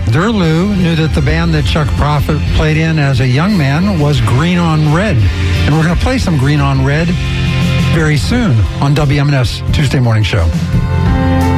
Derlew knew that the band that Chuck Prophet played in as a young man was Green on Red. And we're going to play some Green on Red very soon on WMNS Tuesday Morning Show.